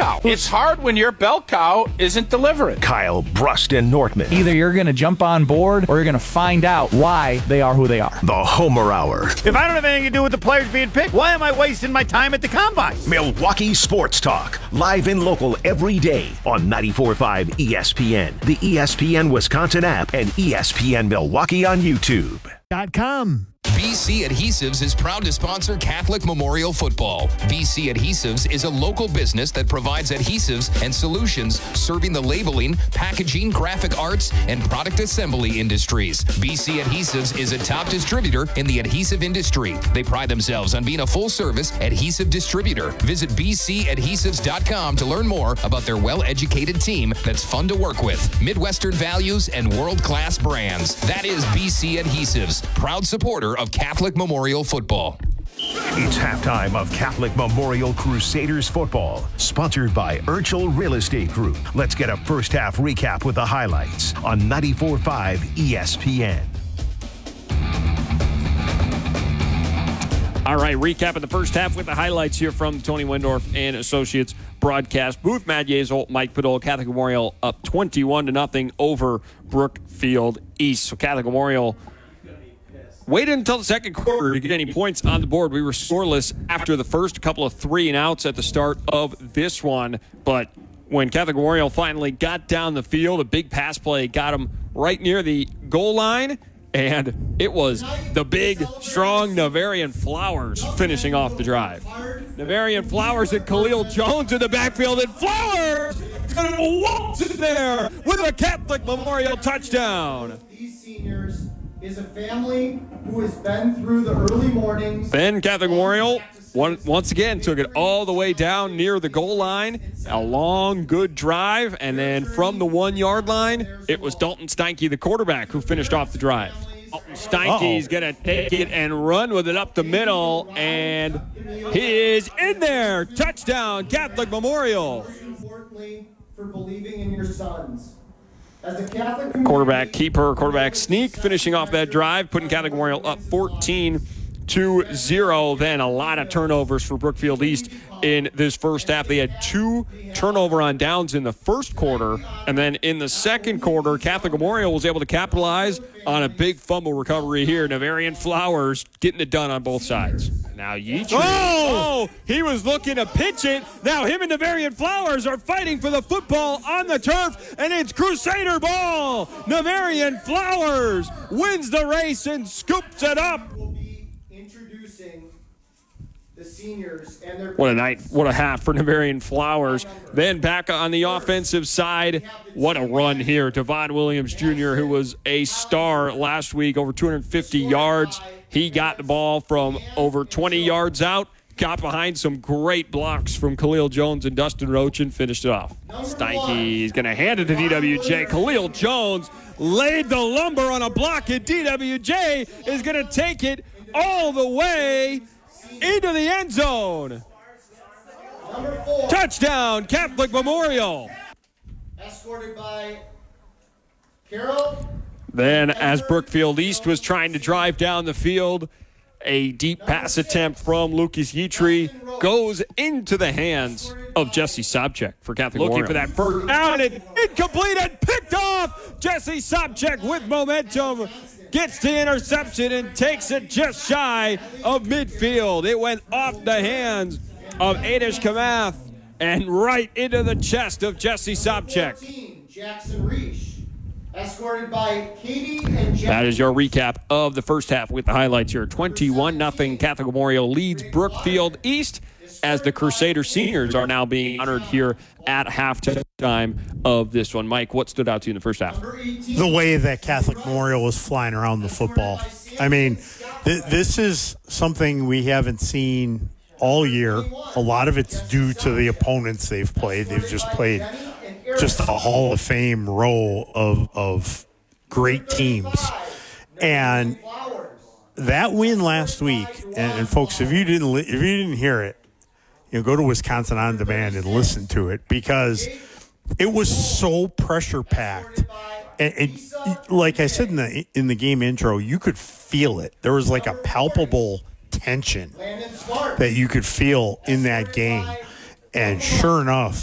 cow. It's hard when your bell cow isn't delivering. Kyle, Brust, and Nortman. Either you're going to jump on board or you're going to find out why they are who they are. The Homer Hour. If I don't have anything to do with the players being picked, why am I wasting my time at the Combine? Milwaukee Sports Talk. Live and local every day on 94.5 ESPN, the ESPN Wisconsin app, and ESPN Milwaukee on YouTube. .com. BC Adhesives is proud to sponsor Catholic Memorial Football. BC Adhesives is a local business that provides adhesives and solutions serving the labeling, packaging, graphic arts, and product assembly industries. BC Adhesives is a top distributor in the adhesive industry. They pride themselves on being a full-service adhesive distributor. Visit bcadhesives.com to learn more about their well-educated team that's fun to work with, Midwestern values, and world-class brands. That is BC Adhesives, proud supporter of Catholic Memorial Football. It's halftime of Catholic Memorial Crusaders football, sponsored by Urchel Real Estate Group. Let's get a first half recap with the highlights on 94.5 ESPN. All right, recap of the first half with the highlights here from Tony Wendorf and Associates broadcast booth. Matt Yezel, Mike Padol, Catholic Memorial up 21-0 over Brookfield East. So Catholic Memorial waited until the second quarter to get any points on the board. We were scoreless after the first couple of 3-and-outs at the start of this one. But when Catholic Memorial finally got down the field, a big pass play got them right near the goal line. And it was the big, strong Navarian Flowers finishing off the drive. Navarian Flowers and Khalil Jones in the backfield, and Flowers is going to waltz in there with a Catholic Memorial touchdown. These seniors is a family who has been through the early mornings. Then Catholic Memorial once again took it all the way down near the goal line. A long, good drive. And then from the 1-yard line, it was Dalton Steinke, the quarterback, who finished off the drive. Dalton Steinke's going to take it and run with it up the middle. And he is in there. Touchdown, Catholic Memorial. Importantly, for believing in your sons. Quarterback keeper, quarterback sneak, finishing off that drive, putting Catholic Memorial up 14-0. Then a lot of turnovers for Brookfield East in this first half. They had 2 turnover on downs in the first quarter, and then in the second quarter, Catholic Memorial was able to capitalize on a big fumble recovery here. Navarian Flowers getting it done on both sides. Now Yeatry. Oh, he was looking to pitch it. Now him and Navarian Flowers are fighting for the football on the turf, and it's Crusader ball. Navarian Flowers wins the race and scoops it up. The seniors and their what a night, what a half for Navarian Flowers. Then back on the offensive side, what a run here. Devon Williams Jr., who was a star last week, over 250 yards. He got the ball from over 20 yards out, got behind some great blocks from Khalil Jones and Dustin Roach and finished it off. Steinke is going to hand it to DWJ. Khalil Jones laid the lumber on a block, and DWJ is going to take it all the way into the end zone. Touchdown, Catholic Memorial. Escorted by Carroll. Then as Brookfield East was trying to drive down the field, a deep pass attempt from Lucas Yeatry goes into the hands of Jesse Sobchak for Catholic Memorial. Looking for that first down, and incomplete and picked off. Jesse Sobchak with momentum gets the interception and takes it just shy of midfield. It went off the hands of Adish Kamath and right into the chest of Jesse Sobchak. Jackson Reich, escorted by Katie and Jack. That is your recap of the first half with the highlights here. 21-0 Catholic Memorial leads Brookfield East as the Crusader seniors are now being honored here at halftime of this one. Mike, what stood out to you in the first half? The way that Catholic Memorial was flying around the football. I mean, this is something we haven't seen all year. A lot of it's due to the opponents they've played. They've just played just a Hall of Fame row of great teams. And that win last week, and folks, if you didn't hear it, go to Wisconsin On Demand and listen to it, because it was so pressure-packed. And like I said in the game intro, you could feel it. There was like a palpable tension that you could feel in that game. And sure enough,